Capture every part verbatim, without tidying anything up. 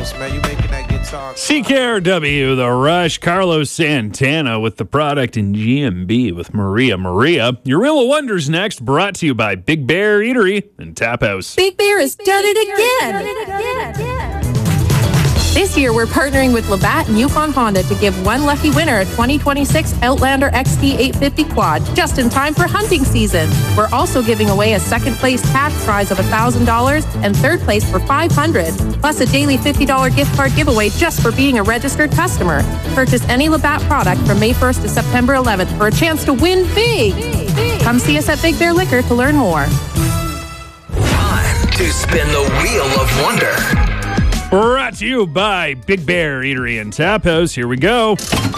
Carlos, man. You making that guitar. C K R W, The Rush, Carlos Santana with the product, in G M B with Maria Maria. Your Wheel of Wonders next, brought to you by Big Bear Eatery and Tap House. Big Bear has done it again. This year, we're partnering with Labatt and Yukon Honda to give one lucky winner a twenty twenty-six Outlander X T eight fifty quad, just in time for hunting season. We're also giving away a second place cash prize of one thousand dollars and third place for five hundred dollars, plus a daily fifty dollars gift card giveaway just for being a registered customer. Purchase any Labatt product from May first to September eleventh for a chance to win big. Come see us at Big Bear Liquor to learn more. Time to spin the Wheel of Wonder. Brought to you by Big Bear Eatery and Tap House. Here we go.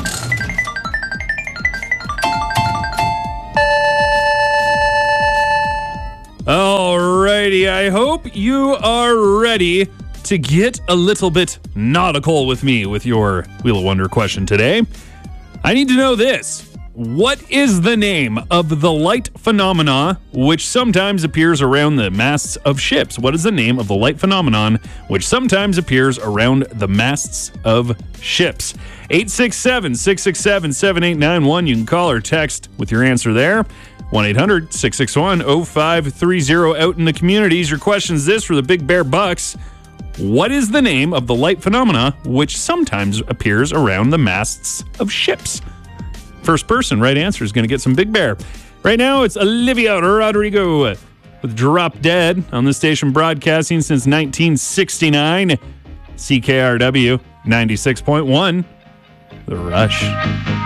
Alrighty, I hope you are ready to get a little bit nautical with me with your Wheel of Wonder question today. I need to know this. What is the name of the light phenomena which sometimes appears around the masts of ships? What is the name of the light phenomenon which sometimes appears around the masts of ships? eight six seven, six six seven, seven eight nine one. You can call or text with your answer there. one eight hundred, six six one, oh five three oh. Out in the communities, your question is this for the Big Bear Bucks. What is the name of the light phenomena which sometimes appears around the masts of ships? First person, right answer, is going to get some Big Bear. Right now, it's Olivia Rodrigo with Drop Dead on the station, broadcasting since nineteen sixty-nine. C K R W ninety-six point one, The Rush.